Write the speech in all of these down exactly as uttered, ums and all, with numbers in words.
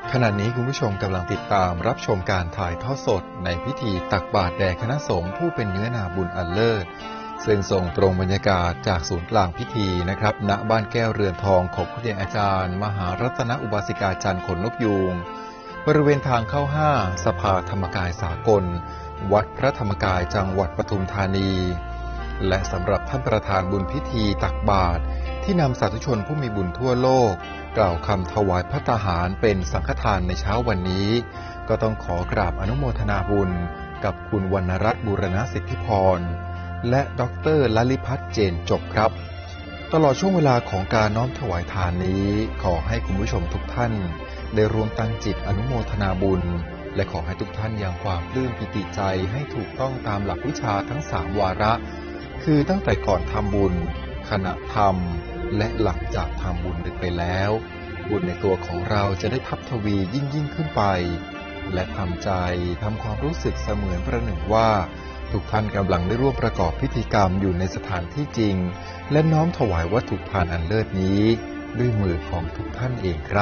ขณะนี้คุณผู้ชมกำลังติดตามรับชมการถ่ายทอดสดในพิธีตักบาตรแด่คณะสงฆ์ผู้เป็นเนื้อนาบุญอันเลิศซึ่งส่งตรงบรรยากาศจากศูนย์กลางพิธีนะครับณบ้านแก้วเรือนทองของพระเดชอาจารย์มหารัตนอุบาสิกาจันทร์ขนนกยูงบริเวณทางเข้าห้าสภาธรรมกายสากลวัดพระธรรมกายจังหวัดปทุมธานีและสำหรับท่านประธานบุญพิธีตักบาตรที่นำสาธุชนผู้มีบุญทั่วโลกกล่าวคำถวายภัตตาหารเป็นสังฆทานในเช้าวันนี้ก็ต้องขอกราบอนุโมทนาบุญกับคุณวรรณรัตน์บูรณสิทธิพรและดร.ลลิพัฒน์เจนจบครับตลอดช่วงเวลาของการน้อมถวายทานนี้ขอให้คุณผู้ชมทุกท่านได้รวมตั้งจิตอนุโมทนาบุญและขอให้ทุกท่านยังความปลื้มปิติใจให้ถูกต้องตามหลักวิชาทั้งสามวาระคือตั้งแต่ก่อนทำบุญขณะทำและหลังจากทำบุญไปแล้วบุญในตัวของเราจะได้ทับทวียิ่งยิ่งขึ้นไปและทำใจทำความรู้สึกเสมือนประหนึ่งว่าทุกท่านกำลังได้ร่วมประกอบพิธีกรรมอยู่ในสถานที่จริงและน้อมถวายวัตถุทานอันเลิศนี้ด้วยมือของทุกท่านเองครับ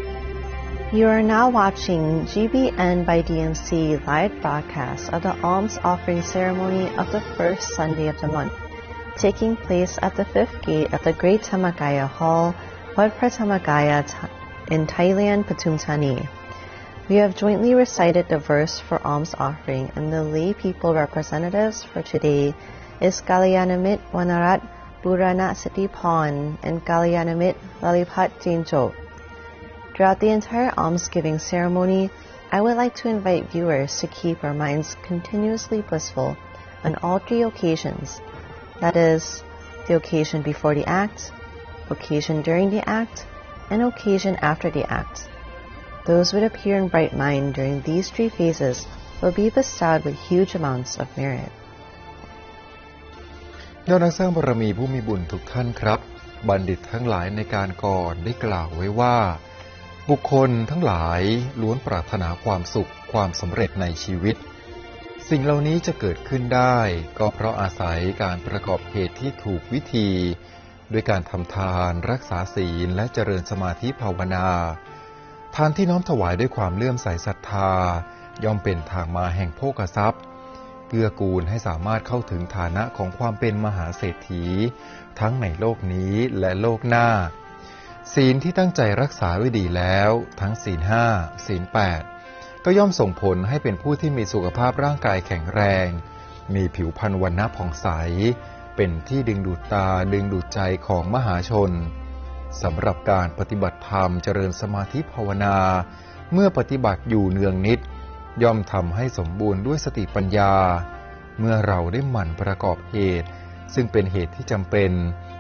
You are now watching G B N by D M C live broadcast of the alms offering ceremony of the first Sunday of the month, taking place at the fifth gate of the Great Dhammakaya Hall, Wat Phra Dhammakaya in Thailand, Pathum Thani. We have jointly recited the verse for alms offering, and the lay people representatives for today is Kalyanamit Wanarat Burana Sitipon and Kalyanamit Lalipat Jinjo. Throughout the entire almsgiving ceremony, I would like to invite viewers to keep our minds continuously blissful on all three occasions. That is, the occasion before the act, occasion during the act, and occasion after the act. Those with a pure and bright mind during these three phases will be bestowed with huge amounts of merit. ยอดนักสร้างบารมีผู้มีบุญทุกท่านครับบัณฑิตทั้งหลายในการก่อนได้กล่าวไว้ว่าบุคคลทั้งหลายล้วนปรารถนาความสุขความสำเร็จในชีวิตสิ่งเหล่านี้จะเกิดขึ้นได้ก็เพราะอาศัยการประกอบเหตุที่ถูกวิธีด้วยการทำทานรักษาศีลและเจริญสมาธิภาวนาทานที่น้อมถวายด้วยความเลื่อมใสศรัทธาย่อมเป็นทางมาแห่งโภคทรัพย์เกื้อกูลให้สามารถเข้าถึงฐานะของความเป็นมหาเศรษฐีทั้งในโลกนี้และโลกหน้าศีลที่ตั้งใจรักษาไว้ดีแล้วทั้งศีลห้าศีลแปดก็ย่อมส่งผลให้เป็นผู้ที่มีสุขภาพร่างกายแข็งแรงมีผิวพรรณวรรณะผ่องใสเป็นที่ดึงดูดตาดึงดูดใจของมหาชนสำหรับการปฏิบัติธรรมเจริญสมาธิภาวนาเมื่อปฏิบัติอยู่เนืองนิดย่อมทำให้สมบูรณ์ด้วยสติปัญญาเมื่อเราได้หมั่นประกอบเหตุซึ่งเป็นเหตุที่จำเป็น